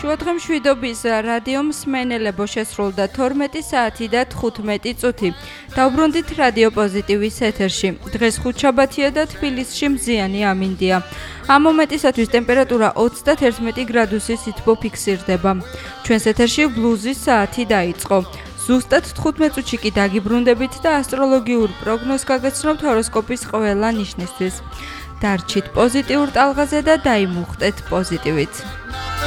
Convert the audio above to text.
შუადღე მშვიდობის რადიო მსმენელებო შესრულდა 12 საათი და 15 წუთი. დავბრუნდით რადიო პოზიტივის ეთერში. დღეს ხუთშაბათია და თბილისში მზიანი ამინდია. ამ მომენტისათვის ტემპერატურა 31 გრადუსი სითბო ფიქსირდება. ჩვენს ეთერში ბლუზის საათი დაიწყო. ზუსტად 15 წუთში კი დაგიბრუნდებით და ასტროლოგიურ პროგნოზს გაგაცნობთ ჰოროსკოპის ყველა ნიშნისთვის. დარჩით პოზიტიურ ტალღაზე და დაიმუხტეთ პოზიტივით.